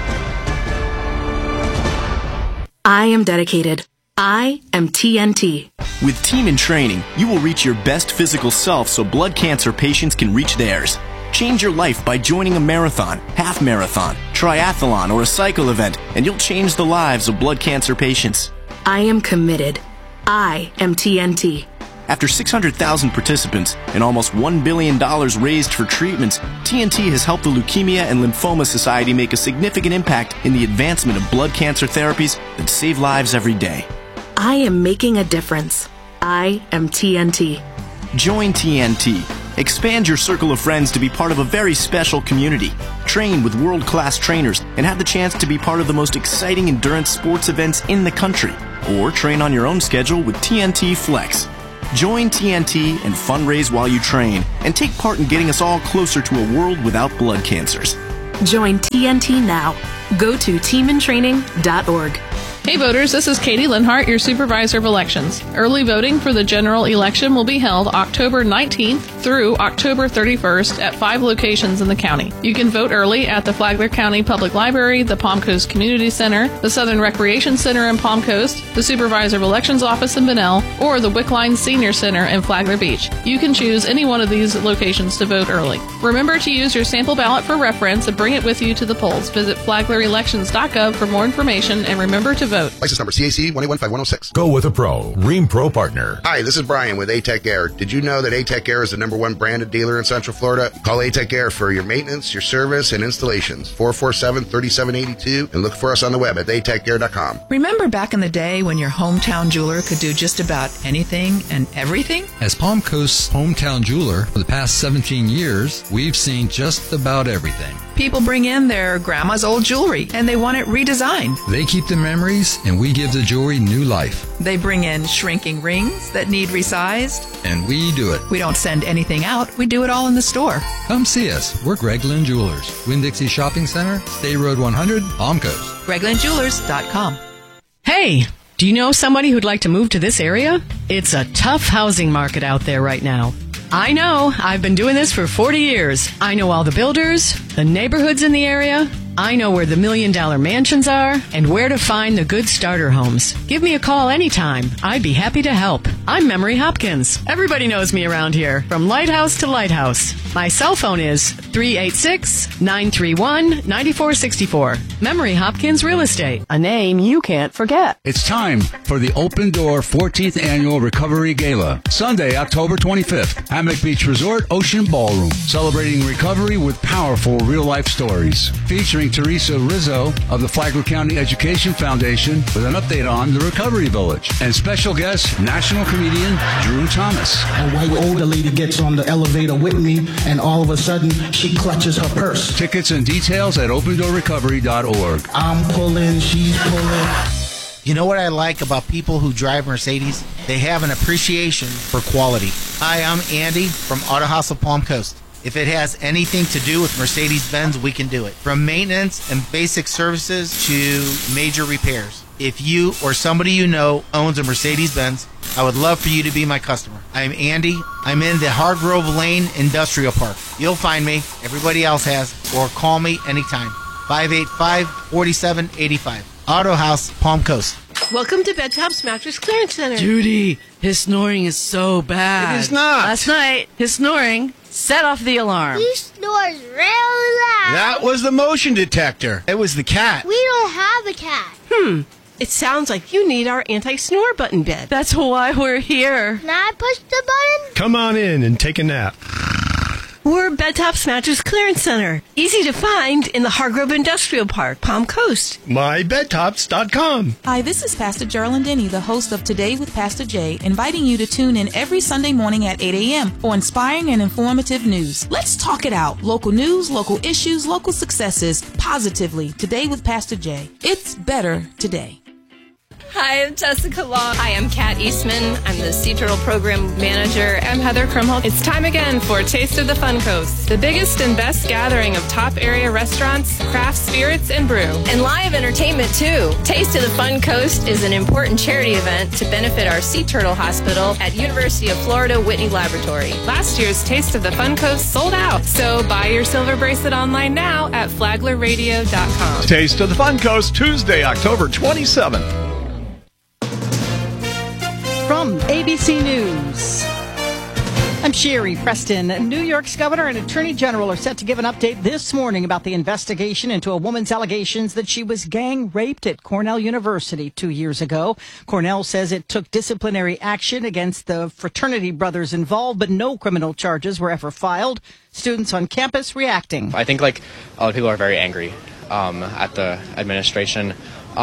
I am dedicated. I am TNT. With Team in Training, you will reach your best physical self so blood cancer patients can reach theirs. Change your life by joining a marathon, half marathon, triathlon, or a cycle event, and you'll change the lives of blood cancer patients. I am committed. I am TNT. After 600,000 participants and almost $1 billion raised for treatments, TNT has helped the Leukemia and Lymphoma Society make a significant impact in the advancement of blood cancer therapies that save lives every day. I am making a difference. I am TNT. Join TNT. Expand your circle of friends to be part of a very special community. Train with world-class trainers and have the chance to be part of the most exciting endurance sports events in the country. Or train on your own schedule with TNT Flex. Join TNT and fundraise while you train, and take part in getting us all closer to a world without blood cancers. Join TNT now. Go to teamintraining.org. Hey voters, this is Katie Linhart, your Supervisor of Elections. Early voting for the general election will be held October 19th through October 31st at 5 locations in the county. You can vote early at the Flagler County Public Library, the Palm Coast Community Center, the Southern Recreation Center in Palm Coast, the Supervisor of Elections Office in Bunnell, or the Wickline Senior Center in Flagler Beach. You can choose any one of these locations to vote early. Remember to use your sample ballot for reference and bring it with you to the polls. Visit flaglerelections.gov for more information, and remember to vote. License number CAC 115106. Go with a pro. Ream Pro Partner. Hi, this is Brian with A-Tech Air. Did you know that A-Tech Air is the #1 branded dealer in Central Florida? Call A-Tech Air for your maintenance, your service, and installations. 447-3782, and look for us on the web at atechair.com. Remember back in the day when your hometown jeweler could do just about anything and everything? As Palm Coast's hometown jeweler for the past 17 years, we've seen just about everything. People bring in their grandma's old jewelry, and they want it redesigned. They keep the memories, and we give the jewelry new life. They bring in shrinking rings that need resized. And we do it. We don't send anything out. We do it all in the store. Come see us. We're Greg Lynn Jewelers. Winn-Dixie Shopping Center, State Road 100, Palm Coast. GregLynnJewelers.com. Hey, do you know somebody who'd like to move to this area? It's a tough housing market out there right now. I know. I've been doing this for 40 years. I know all the builders, the neighborhoods in the area. I know where the $1 million mansions are and where to find the good starter homes. Give me a call anytime. I'd be happy to help. I'm Memory Hopkins. Everybody knows me around here, from lighthouse to lighthouse. My cell phone is 386-931-9464. Memory Hopkins Real Estate, a name you can't forget. It's time for the Open Door 14th Annual Recovery Gala, Sunday, October 25th, Hammock Beach Resort Ocean Ballroom, celebrating recovery with powerful real-life stories, featuring Teresa Rizzo of the Flagler County Education Foundation with an update on the Recovery Village, and special guest, national comedian Drew Thomas. A white older lady gets on the elevator with me, and all of a sudden, she clutches her purse. Tickets and details at opendoorrecovery.org. I'm pulling, she's pulling. You know what I like about people who drive Mercedes? They have an appreciation for quality. Hi, I'm Andy from Auto House of Palm Coast. If it has anything to do with Mercedes-Benz, we can do it. From maintenance and basic services to major repairs. If you or somebody you know owns a Mercedes-Benz, I would love for you to be my customer. I'm Andy. I'm in the Hargrove Lane Industrial Park. You'll find me. Everybody else has. Or call me anytime. 585-4785. Auto House, Palm Coast. Welcome to Bedtop's Mattress Clearance Center. Judy, his snoring is so bad. It is not. Last night, his snoring set off the alarm. He snores real loud. That was the motion detector. It was the cat. We don't have a cat. It sounds like you need our anti-snore button bed. That's why we're here. Can I push the button? Come on in and take a nap. We're Bedtop's Mattress Clearance Center. Easy to find in the Hargrove Industrial Park, Palm Coast. MyBedtops.com. Hi, this is Pastor Geraldine Denny, the host of Today with Pastor Jay, inviting you to tune in every Sunday morning at 8 a.m. for inspiring and informative news. Let's talk it out. Local news, local issues, local successes, positively. Today with Pastor Jay. It's better today. Hi, I'm Jessica Long. Hi, I'm Kat Eastman. I'm the Sea Turtle Program Manager. I'm Heather Krumholtz. It's time again for Taste of the Fun Coast, the biggest and best gathering of top area restaurants, craft spirits, and brew. And live entertainment, too. Taste of the Fun Coast is an important charity event to benefit our Sea Turtle Hospital at University of Florida Whitney Laboratory. Last year's Taste of the Fun Coast sold out, so buy your silver bracelet online now at flaglerradio.com. Taste of the Fun Coast, Tuesday, October 27th. From ABC News, I'm Sherry Preston. New York's governor and attorney general are set to give an update this morning about the investigation into a woman's allegations that she was gang raped at Cornell University 2 years ago. Cornell says it took disciplinary action against the fraternity brothers involved, but no criminal charges were ever filed. Students on campus reacting. I think a lot of people are very angry at the administration,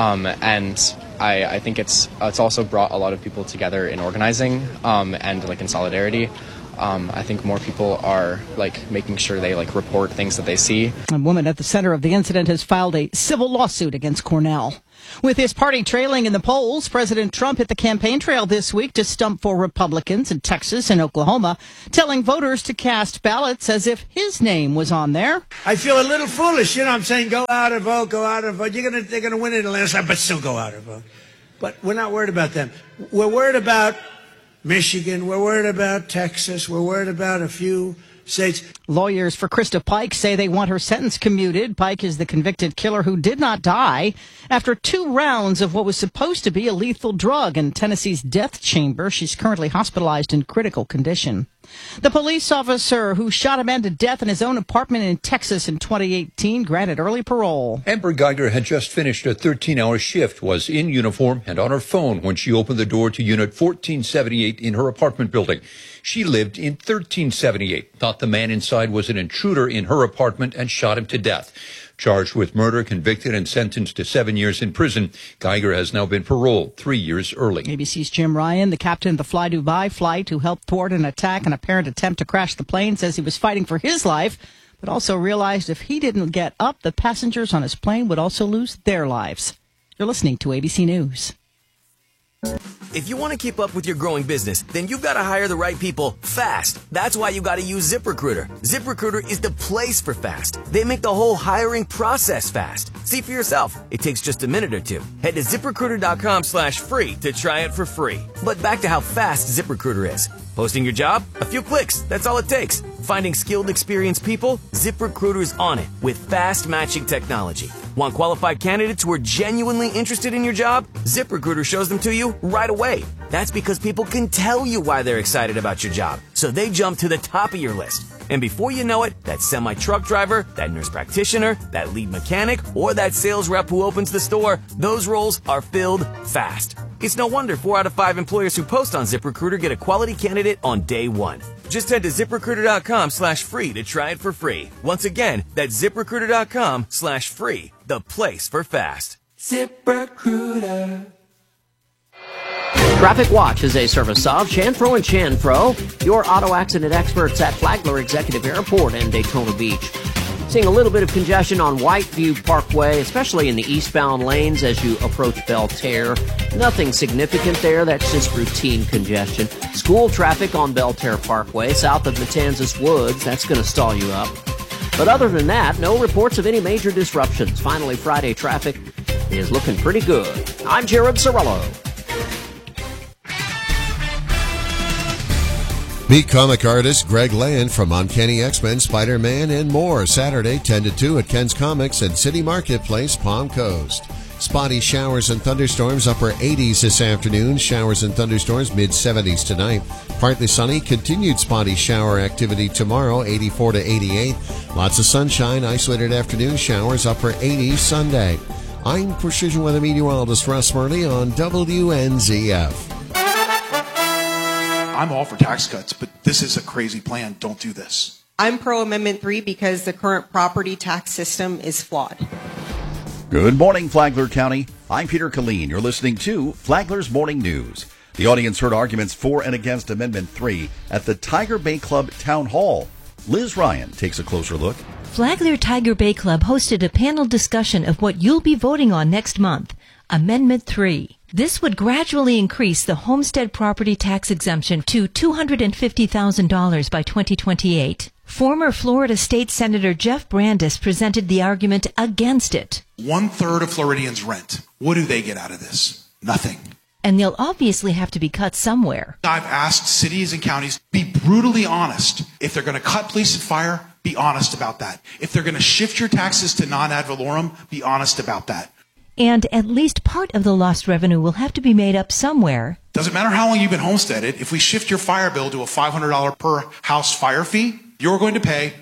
and I think it's also brought a lot of people together in organizing and in solidarity. I think more people are making sure they report things that they see. A woman at the center of the incident has filed a civil lawsuit against Cornell. With his party trailing in the polls, President Trump hit the campaign trail this week to stump for Republicans in Texas and Oklahoma, telling voters to cast ballots as if his name was on there. I feel a little foolish, I'm saying go out and vote, go out and vote. They're gonna win it the last time, but still go out and vote. But we're not worried about them. We're worried about Michigan. We're worried about Texas. We're worried about a few states. Lawyers for Krista Pike say they want her sentence commuted. Pike is the convicted killer who did not die after 2 rounds of what was supposed to be a lethal drug in Tennessee's death chamber. She's currently hospitalized in critical condition. The police officer who shot a man to death in his own apartment in Texas in 2018 granted early parole. Amber Geiger had just finished a 13-hour shift, was in uniform and on her phone when she opened the door to Unit 1478 in her apartment building. She lived in 1378, thought the man inside was an intruder in her apartment and shot him to death. Charged with murder, convicted, and sentenced to 7 years in prison, Geiger has now been paroled 3 years early. ABC's Jim Ryan, the captain of the Fly Dubai flight who helped thwart an attack and apparent attempt to crash the plane, says he was fighting for his life, but also realized if he didn't get up, the passengers on his plane would also lose their lives. You're listening to ABC News. If you want to keep up with your growing business, then you've got to hire the right people fast. That's why you got to use ZipRecruiter. ZipRecruiter is the place for fast. They make the whole hiring process fast. See for yourself. It takes just a minute or two. Head to ZipRecruiter.com/free to try it for free. But back to how fast ZipRecruiter is. Posting your job? A few clicks. That's all it takes. Finding skilled, experienced people? ZipRecruiter's on it with fast matching technology. Want qualified candidates who are genuinely interested in your job? ZipRecruiter shows them to you right away. That's because people can tell you why they're excited about your job, so they jump to the top of your list. And before you know it, that semi-truck driver, that nurse practitioner, that lead mechanic, or that sales rep who opens the store, those roles are filled fast. It's no wonder 4 out of 5 employers who post on ZipRecruiter get a quality candidate on day one. Just head to ZipRecruiter.com/free to try it for free. Once again, that's ZipRecruiter.com/free, the place for fast. ZipRecruiter. Traffic Watch is a service of Chanfro and Chanfro, your auto accident experts at Flagler Executive Airport and Daytona Beach. Seeing a little bit of congestion on Whiteview Parkway, especially in the eastbound lanes as you approach Belterre. Nothing significant there. That's just routine congestion. School traffic on Belterre Parkway, south of Matanzas Woods. That's going to stall you up. But other than that, no reports of any major disruptions. Finally, Friday traffic is looking pretty good. I'm Jared Cirillo. Meet comic artist Greg Land from Uncanny X-Men, Spider-Man, and more. Saturday, 10 to 2 at Ken's Comics and City Marketplace, Palm Coast. Spotty showers and thunderstorms, upper 80s this afternoon. Showers and thunderstorms, mid-70s tonight. Partly sunny, continued spotty shower activity tomorrow, 84 to 88. Lots of sunshine, isolated afternoon showers, upper 80s Sunday. I'm Precision Weather Meteorologist Russ Murley on WNZF. I'm all for tax cuts, but this is a crazy plan. Don't do this. I'm pro Amendment 3 because the current property tax system is flawed. Good morning, Flagler County. I'm Peter Killeen. You're listening to Flagler's Morning News. The audience heard arguments for and against Amendment 3 at the Tiger Bay Club Town Hall. Liz Ryan takes a closer look. Flagler Tiger Bay Club hosted a panel discussion of what you'll be voting on next month, Amendment 3. This would gradually increase the homestead property tax exemption to $250,000 by 2028. Former Florida State Senator Jeff Brandes presented the argument against it. 1/3 of Floridians rent. What do they get out of this? Nothing. And they'll obviously have to be cut somewhere. I've asked cities and counties, be brutally honest. If they're going to cut police and fire, be honest about that. If they're going to shift your taxes to non-ad valorem, be honest about that. And at least part of the lost revenue will have to be made up somewhere. Doesn't matter how long you've been homesteaded, if we shift your fire bill to a $500 per house fire fee, you're going to pay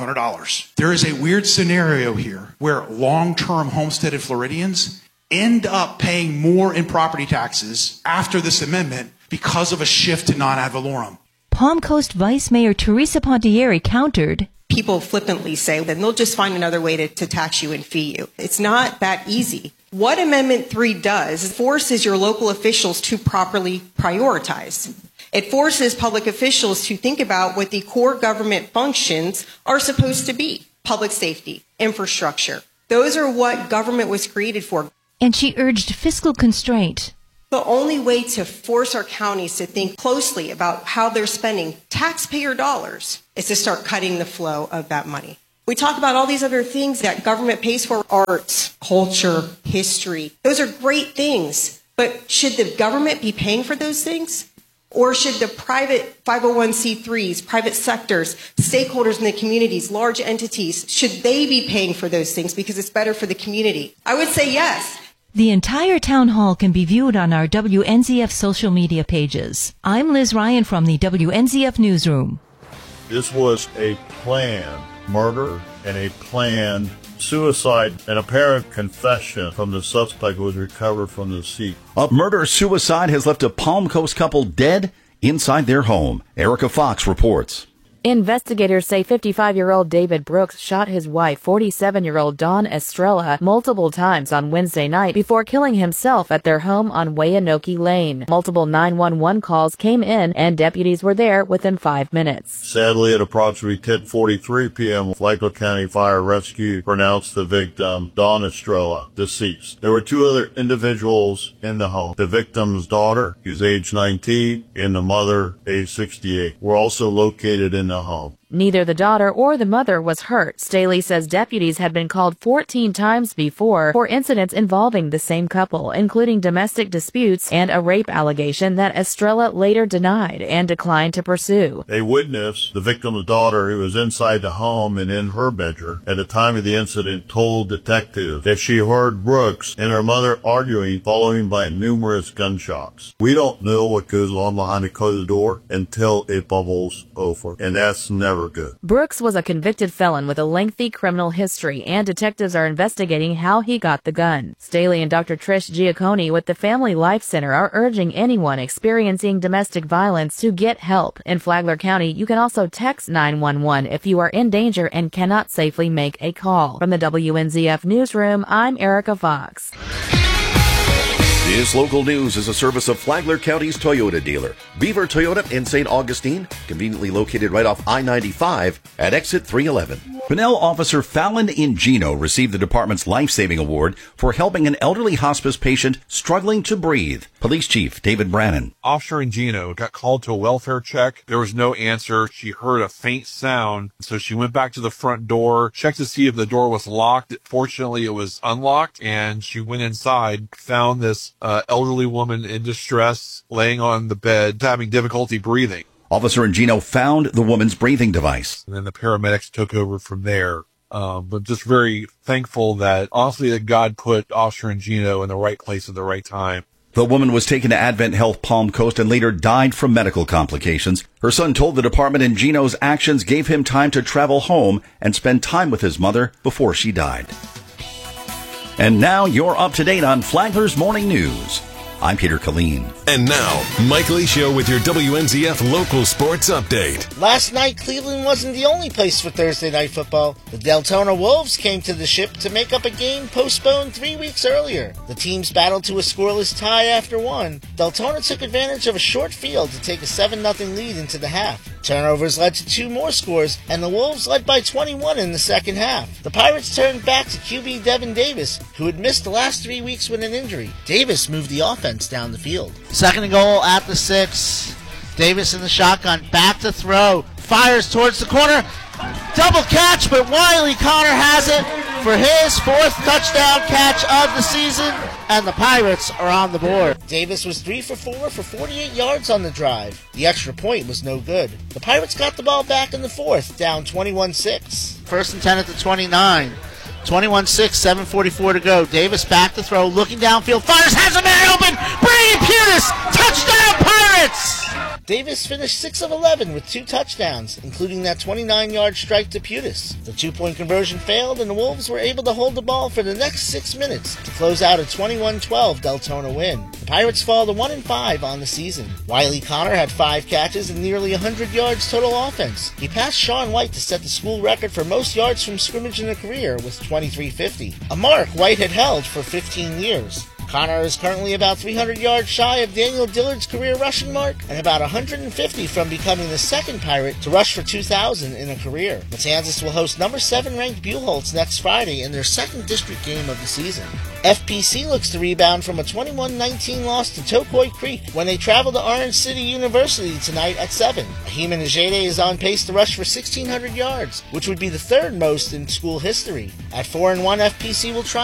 $500. There is a weird scenario here where long-term homesteaded Floridians end up paying more in property taxes after this amendment because of a shift to non-ad valorem. Palm Coast Vice Mayor Teresa Pontieri countered. People flippantly say that they'll just find another way to tax you and fee you. It's not that easy. What Amendment 3 does is forces your local officials to properly prioritize. It forces public officials to think about what the core government functions are supposed to be. Public safety, infrastructure. Those are what government was created for. And she urged fiscal constraint. The only way to force our counties to think closely about how they're spending taxpayer dollars is to start cutting the flow of that money. We talk about all these other things that government pays for, arts, culture, history. Those are great things. But should the government be paying for those things? Or should the private 501c3s, private sectors, stakeholders in the communities, large entities, should they be paying for those things because it's better for the community? I would say yes. The entire town hall can be viewed on our WNZF social media pages. I'm Liz Ryan from the WNZF Newsroom. This was a planned murder and a planned suicide. An apparent confession from the suspect was recovered from the scene. A murder-suicide has left a Palm Coast couple dead inside their home. Erica Fox reports. Investigators say 55-year-old David Brooks shot his wife, 47-year-old Dawn Estrella, multiple times on Wednesday night before killing himself at their home on Wayanoke Lane. Multiple 911 calls came in, and deputies were there within 5 minutes. Sadly, at approximately 10:43 p.m., Flagler County Fire Rescue pronounced the victim, Dawn Estrella, deceased. There were two other individuals in the home. The victim's daughter, who's age 19, and the mother, age 68, were also located in the home. Neither the daughter or the mother was hurt. Staley says deputies had been called 14 times before for incidents involving the same couple, including domestic disputes and a rape allegation that Estrella later denied and declined to pursue. A witness, the victim's daughter, who was inside the home and in her bedroom at the time of the incident, told detectives that she heard Brooks and her mother arguing, followed by numerous gunshots. We don't know what goes on behind the closed door until it bubbles over, and that's never good. Brooks was a convicted felon with a lengthy criminal history, and detectives are investigating how he got the gun. Staley and Dr. Trish Giacconi with the Family Life Center are urging anyone experiencing domestic violence to get help. In Flagler County, you can also text 911 if you are in danger and cannot safely make a call. From the WNZF Newsroom, I'm Erica Fox. This local news is a service of Flagler County's Toyota dealer, Beaver Toyota in St. Augustine, conveniently located right off I-95 at exit 311. Pinnell Officer Fallon Ingino received the department's life-saving award for helping an elderly hospice patient struggling to breathe. Police Chief David Brannon. Officer Ingino got called to a welfare check. There was no answer. She heard a faint sound, so she went back to the front door, checked to see if the door was locked. Fortunately, it was unlocked, and she went inside, found this elderly woman in distress laying on the bed, having difficulty breathing. Officer Ingino found the woman's breathing device. And then the paramedics took over from there. But just very thankful that, honestly, that God put Officer Ingino in the right place at the right time. The woman was taken to Advent Health Palm Coast and later died from medical complications. Her son told the department Ingino's actions gave him time to travel home and spend time with his mother before she died. And now you're up to date on Flagler's Morning News. I'm Peter Killeen. And now, Mike Lee Show with your WNZF local sports update. Last night, Cleveland wasn't the only place for Thursday night football. The Deltona Wolves came to the Ship to make up a game postponed 3 weeks earlier. The teams battled to a scoreless tie after one. Deltona took advantage of a short field to take a 7-0 lead into the half. Turnovers led to 2 more scores, and the Wolves led by 21 in the second half. The Pirates turned back to QB Devin Davis, who had missed the last 3 weeks with an injury. Davis moved the offense down the field. Second and goal at the 6. Davis in the shotgun, back to throw, fires towards the corner. Double catch, but Wiley Connor has it for his 4th touchdown catch of the season, and the Pirates are on the board. Davis was 3 for 4 for 48 yards on the drive. The extra point was no good. The Pirates got the ball back in the 4th, down 21-6. First and 10 at the 29. 21-6, 7:44 to go. Davis back to throw, looking downfield, fires, has a man open. Brady Putis, touchdown Pirates! Davis finished 6 of 11 with 2 touchdowns, including that 29-yard strike to Putis. The 2-point conversion failed, and the Wolves were able to hold the ball for the next 6 minutes to close out a 21-12 Deltona win. The Pirates fall to 1-5 on the season. Wiley Connor had 5 catches and nearly 100 yards total offense. He passed Sean White to set the school record for most yards from scrimmage in a career with 2350, a mark White had held for 15 years. Connor is currently about 300 yards shy of Daniel Dillard's career rushing mark and about 150 from becoming the second Pirate to rush for 2,000 in a career. Matanzas will host number 7 ranked Buchholz next Friday in their 2nd district game of the season. FPC looks to rebound from a 21-19 loss to Tokoi Creek when they travel to Orange City University tonight at 7. Ahima Najede is on pace to rush for 1,600 yards, which would be the 3rd most in school history. At 4-1, FPC will try